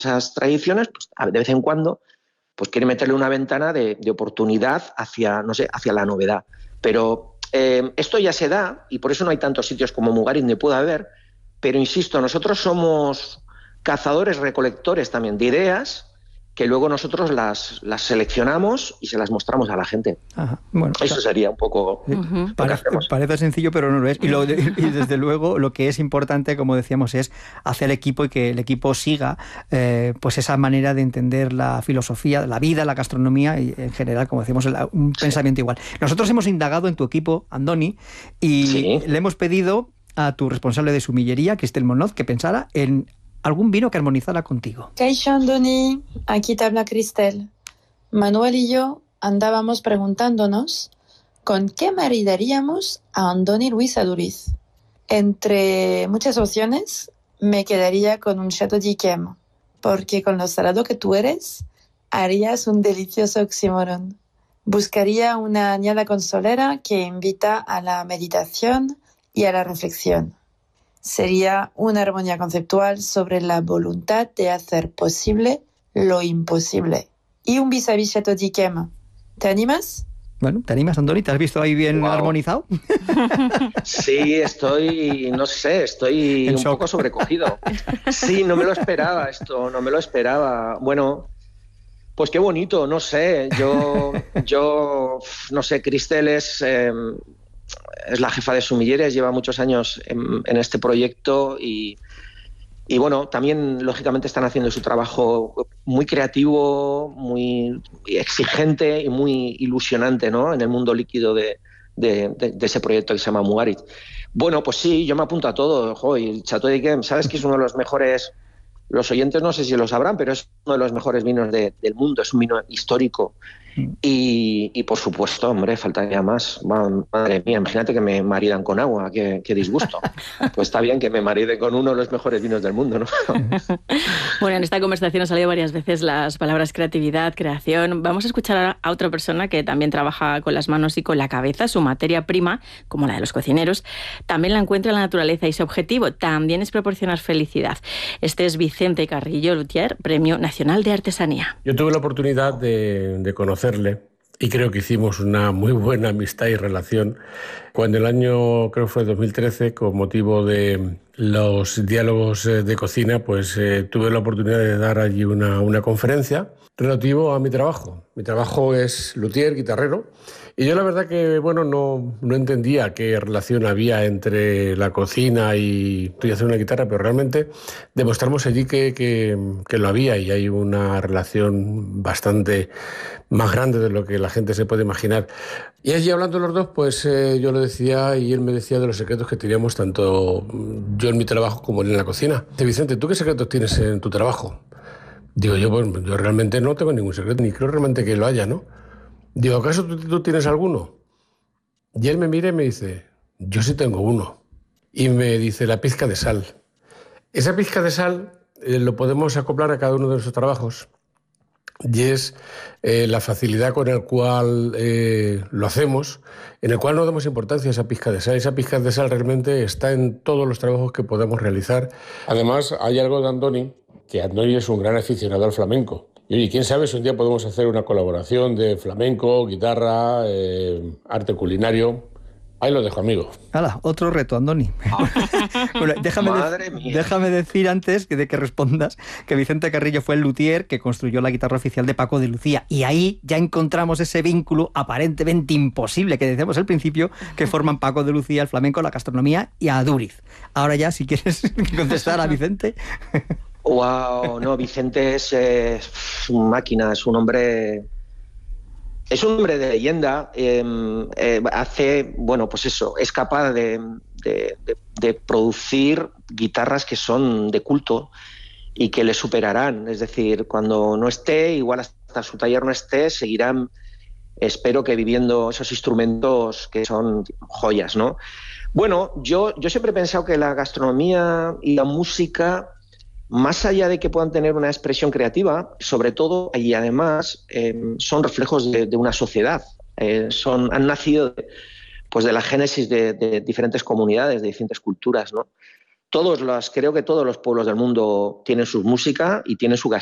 esas tradiciones, pues de vez en cuando pues quiere meterle una ventana de oportunidad hacia, no sé, hacia la novedad. Pero esto ya se da, y por eso no hay tantos sitios como Mugaritz ni puede haber, pero insisto, nosotros somos cazadores, recolectores también de ideas, que luego nosotros las seleccionamos y se las mostramos a la gente. Ajá. Bueno, eso sería un poco lo que hacemos. Parece sencillo, pero no lo es. Y desde luego lo que es importante, como decíamos, es hacer el equipo y que el equipo siga pues esa manera de entender la filosofía, la vida, la gastronomía y en general, como decíamos, un pensamiento igual. Nosotros hemos indagado en tu equipo, Andoni, y le hemos pedido a tu responsable de sumillería, Cristel Monoz, que pensara en algún vino que armonizara contigo. Kaixo, Andoni, aquí te habla Cristel. Manuel y yo andábamos preguntándonos con qué maridaríamos a Andoni Luis Aduriz. Entre muchas opciones, me quedaría con un Chateau d'Yquem, porque con lo salado que tú eres, harías un delicioso oxímoron. Buscaría una añada consolera que invita a la meditación y a la reflexión. Sería una armonía conceptual sobre la voluntad de hacer posible lo imposible. Y un vis-à-vis Chateau d'Yquem. ¿Te animas? Bueno, ¿te animas, Andoni? ¿Te has visto ahí bien armonizado? Sí, estoy un poco sobrecogido. Sí, no me lo esperaba esto, no me lo esperaba. Bueno, pues qué bonito, no sé. Yo no sé, Cristel es la jefa de sumilleres, lleva muchos años en este proyecto y bueno, también lógicamente están haciendo su trabajo muy creativo, muy exigente y muy ilusionante, ¿no? En el mundo líquido de ese proyecto que se llama Mugaritz. Bueno, pues sí, yo me apunto a todo. El Chateau d'Yquem, sabes que es uno de los mejores, los oyentes no sé si lo sabrán, pero es uno de los mejores vinos del mundo, es un vino histórico. Y por supuesto, hombre, faltaría más. Madre mía, imagínate que me maridan con agua, qué disgusto. Pues está bien que me maride con uno de los mejores vinos del mundo, ¿no? Bueno, en esta conversación han salido varias veces las palabras creatividad, creación. Vamos a escuchar a otra persona que también trabaja con las manos y con la cabeza. Su materia prima, como la de los cocineros, también la encuentra en la naturaleza y su objetivo también es proporcionar felicidad. Este es Vicente Carrillo Lutier, Premio Nacional de Artesanía. Yo tuve la oportunidad de conocerle y creo que hicimos una muy buena amistad y relación cuando el año, creo que fue 2013, con motivo de los diálogos de cocina, pues tuve la oportunidad de dar allí una conferencia relativo a mi trabajo. Mi trabajo es luthier, guitarrero, y yo la verdad que bueno no entendía qué relación había entre la cocina y hacer una guitarra, pero realmente demostramos allí que lo había y hay una relación bastante más grande de lo que la gente se puede imaginar. Y allí hablando los dos, pues yo le decía y él me decía de los secretos que teníamos tanto yo en mi trabajo como él en la cocina. Dice, Vicente, ¿tú qué secretos tienes en tu trabajo? Digo yo, pues yo realmente no tengo ningún secreto, ni creo realmente que lo haya, ¿no? Digo, ¿acaso tú tienes alguno? Y él me mira y me dice, yo sí tengo uno. Y me dice, la pizca de sal. Esa pizca de sal lo podemos acoplar a cada uno de nuestros trabajos. Y es la facilidad con el cual lo hacemos, en el cual no damos importancia a esa pizca de sal. Esa pizca de sal realmente está en todos los trabajos que podemos realizar. Además, hay algo de Andoni, que Andoni es un gran aficionado al flamenco. Y oye, quién sabe si un día podemos hacer una colaboración de flamenco, guitarra, arte culinario. Ahí lo dejo, amigo. ¡Hala! Otro reto, Andoni. Bueno, déjame decir antes de que respondas que Vicente Carrillo fue el luthier que construyó la guitarra oficial de Paco de Lucía. Y ahí ya encontramos ese vínculo aparentemente imposible que decíamos al principio, que forman Paco de Lucía, el flamenco, la gastronomía y a Aduriz. Ahora ya, si quieres contestar a Vicente. Wow, no, Vicente es una máquina, es un hombre de leyenda. Bueno, pues eso, es capaz de producir guitarras que son de culto y que le superarán. Es decir, cuando no esté, igual hasta su taller no esté, seguirán, espero que viviendo esos instrumentos que son joyas, ¿no? Bueno, yo siempre he pensado que la gastronomía y la música, más allá de que puedan tener una expresión creativa, sobre todo y además son reflejos de una sociedad. Han nacido pues de la génesis de diferentes comunidades, de diferentes culturas, ¿no? creo que todos los pueblos del mundo tienen su música y tienen su